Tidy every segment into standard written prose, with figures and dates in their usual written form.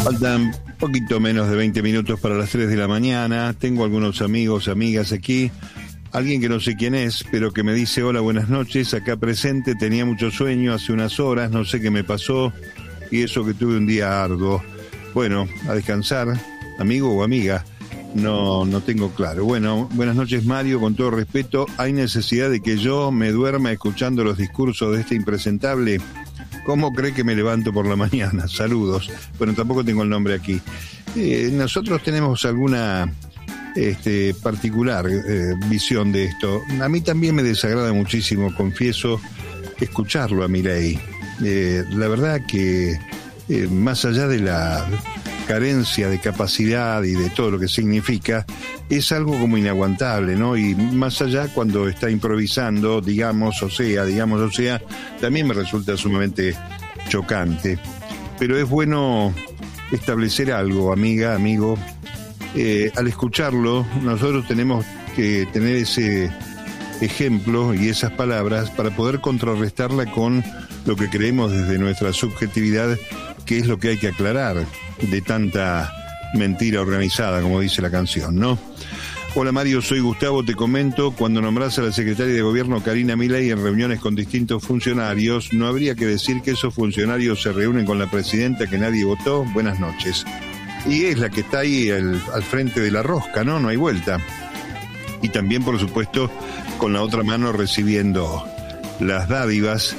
Faltan poquito menos de 20 minutos para las 3 de la mañana. Tengo algunos amigos, amigas aquí. Alguien que no sé quién es, pero que me dice: hola, buenas noches, acá presente, tenía mucho sueño hace unas horas, no sé qué me pasó, y eso que tuve un día arduo. Bueno, a descansar, amigo o amiga, no tengo claro. Bueno, buenas noches, Mario, con todo respeto, ¿hay necesidad de que yo me duerma escuchando los discursos de este impresentable? ¿Cómo cree que me levanto por la mañana? Saludos. Bueno, tampoco tengo el nombre aquí. Nosotros tenemos alguna particular visión de esto. A mí también me desagrada muchísimo, confieso, escucharlo a Milei. La verdad que más allá de la carencia de capacidad y de todo lo que significa, es algo como inaguantable, ¿no? Y más allá cuando está improvisando, digamos o sea, también me resulta sumamente chocante. Pero es bueno establecer algo, amiga, amigo. Al escucharlo, nosotros tenemos que tener ese ejemplo y esas palabras para poder contrarrestarla con lo que creemos desde nuestra subjetividad, que es lo que hay que aclarar de tanta mentira organizada, como dice la canción, ¿no? Hola Mario, soy Gustavo, te comento, cuando nombrás a la secretaria de gobierno Karina Milei en reuniones con distintos funcionarios, ¿no habría que decir que esos funcionarios se reúnen con la presidenta que nadie votó? Buenas noches. Y es la que está ahí al frente de la rosca, ¿no? No hay vuelta. Y también, por supuesto, con la otra mano recibiendo las dádivas.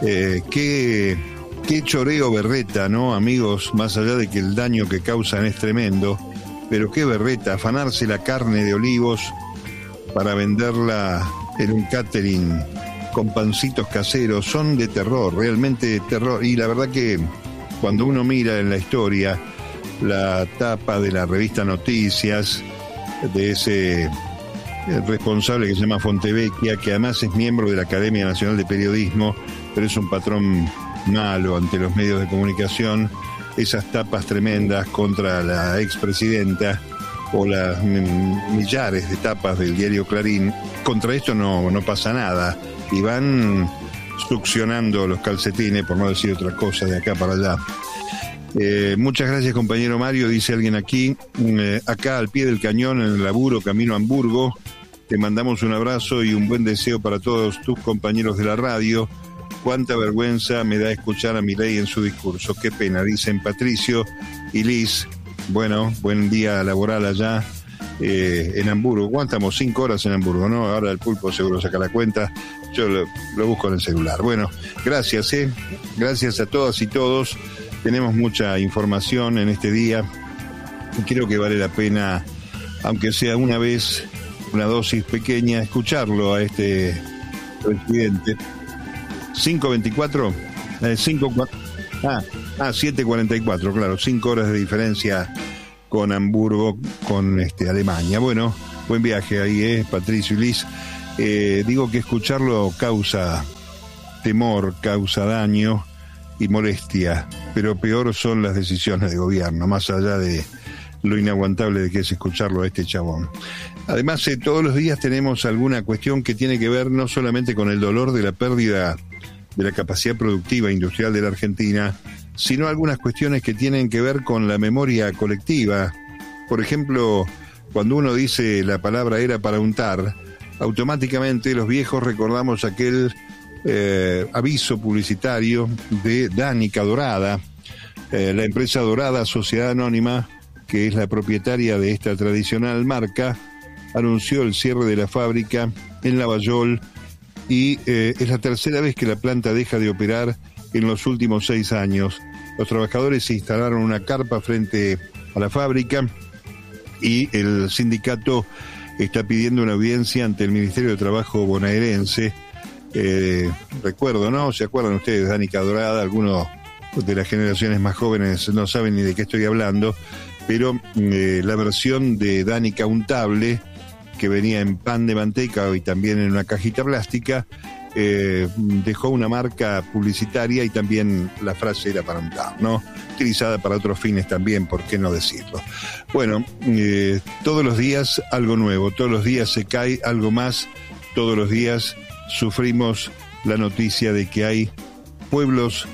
Qué choreo berreta, ¿no, amigos? Más allá de que el daño que causan es tremendo, pero qué berreta, afanarse la carne de olivos para venderla en un catering con pancitos caseros, son de terror, realmente de terror. Y la verdad que cuando uno mira en la historia la tapa de la revista Noticias, de ese responsable que se llama Fontevecchia, que además es miembro de la Academia Nacional de Periodismo, pero es un patrón malo ante los medios de comunicación, esas tapas tremendas contra la expresidenta o las millares de tapas del diario Clarín, contra esto no pasa nada y van succionando los calcetines, por no decir otra cosa, de acá para allá. Muchas gracias, compañero Mario, dice alguien aquí, acá al pie del cañón en el laburo camino a Hamburgo, te mandamos un abrazo y un buen deseo para todos tus compañeros de la radio. Cuánta vergüenza me da escuchar a Milei en su discurso. Qué pena, dicen Patricio y Liz. Bueno, buen día laboral allá en Hamburgo. ¿Cuánto 5 horas en Hamburgo, no? Ahora el pulpo seguro saca la cuenta. Yo lo busco en el celular. Bueno, gracias, Gracias a todas y todos. Tenemos mucha información en este día y creo que vale la pena, aunque sea una vez, una dosis pequeña, escucharlo a este presidente. 5:24, 7:44, claro, 5 horas de diferencia con Hamburgo, con Alemania. Bueno, buen viaje ahí, Patricio y Liz. Digo que escucharlo causa temor, causa daño y molestia, pero peor son las decisiones de gobierno, más allá de lo inaguantable de que es escucharlo a este chabón. Además, todos los días tenemos alguna cuestión que tiene que ver no solamente con el dolor de la pérdida de la capacidad productiva industrial de la Argentina, sino algunas cuestiones que tienen que ver con la memoria colectiva. Por ejemplo, cuando uno dice la palabra era para untar, automáticamente los viejos recordamos aquel aviso publicitario de Danica Dorada, la empresa Dorada, sociedad anónima, que es la propietaria de esta tradicional marca, anunció el cierre de la fábrica en Lavallol y es la tercera vez que la planta deja de operar en los últimos 6 años. Los trabajadores instalaron una carpa frente a la fábrica y el sindicato está pidiendo una audiencia ante el Ministerio de Trabajo bonaerense. Recuerdo, ¿no? ¿Se acuerdan ustedes? Danica Dorada, algunos de las generaciones más jóvenes no saben ni de qué estoy hablando, pero la versión de Danica untable, que venía en pan de manteca y también en una cajita plástica, dejó una marca publicitaria y también la frase era para untar, ¿no? Utilizada para otros fines también, ¿por qué no decirlo? Bueno, todos los días algo nuevo, todos los días se cae algo más, todos los días sufrimos la noticia de que hay pueblos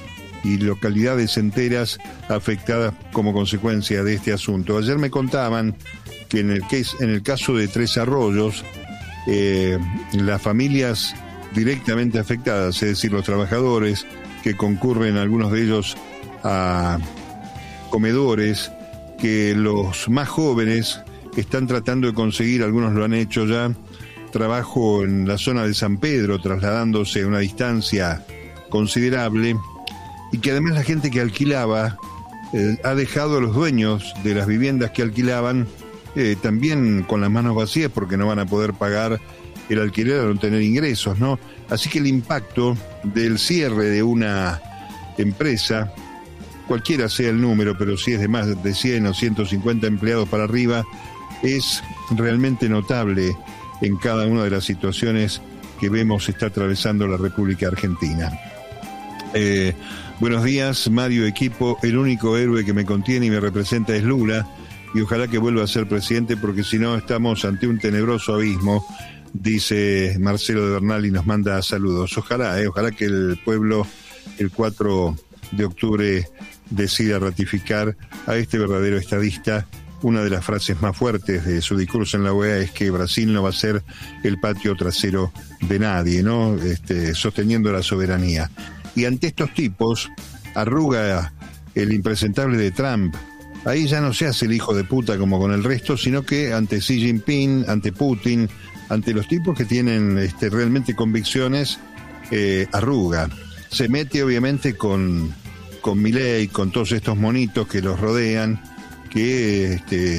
y localidades enteras afectadas como consecuencia de este asunto. Ayer me contaban que en el caso de Tres Arroyos, las familias directamente afectadas, es decir, los trabajadores que concurren, algunos de ellos, a comedores, que los más jóvenes están tratando de conseguir, algunos lo han hecho ya, trabajo en la zona de San Pedro, trasladándose a una distancia considerable, y que además la gente que alquilaba ha dejado a los dueños de las viviendas que alquilaban también con las manos vacías, porque no van a poder pagar el alquiler al no tener ingresos, ¿no? Así que el impacto del cierre de una empresa, cualquiera sea el número, pero si es de más de 100 o 150 empleados para arriba, es realmente notable en cada una de las situaciones que vemos está atravesando la República Argentina. Buenos días, Mario, equipo. El único héroe que me contiene y me representa es Lula, y ojalá que vuelva a ser presidente, porque si no estamos ante un tenebroso abismo, dice Marcelo de Bernal y nos manda saludos. Ojalá que el pueblo el 4 de octubre decida ratificar a este verdadero estadista. Una de las frases más fuertes de su discurso en la OEA es que Brasil no va a ser el patio trasero de nadie, ¿no? Sosteniendo la soberanía. Y ante estos tipos, arruga el impresentable de Trump. Ahí ya no se hace el hijo de puta como con el resto, sino que ante Xi Jinping, ante Putin, ante los tipos que tienen realmente convicciones, arruga. Se mete obviamente con Milei, con todos estos monitos que los rodean, que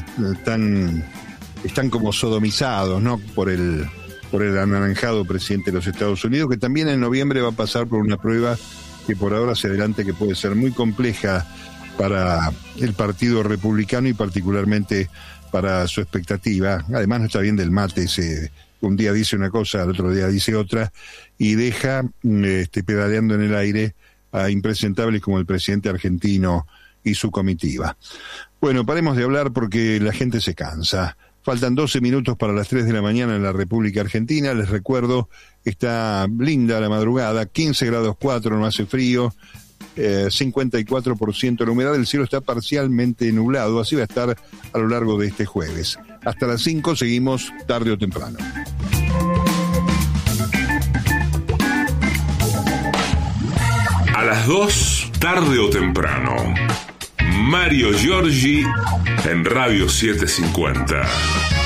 están como sodomizados, ¿no? por el anaranjado presidente de los Estados Unidos, que también en noviembre va a pasar por una prueba que por ahora se adelanta que puede ser muy compleja para el Partido Republicano y particularmente para su expectativa. Además no está bien del mate, un día dice una cosa, al otro día dice otra, y deja pedaleando en el aire a impresentables como el presidente argentino y su comitiva. Bueno, paremos de hablar porque la gente se cansa. Faltan 12 minutos para las 3 de la mañana en la República Argentina. Les recuerdo, está linda la madrugada, 15 grados 4, no hace frío, 54% la humedad, el cielo está parcialmente nublado, así va a estar a lo largo de este jueves. Hasta las 5 seguimos tarde o temprano. A las 2, tarde o temprano. Mario Giorgi en Radio 750.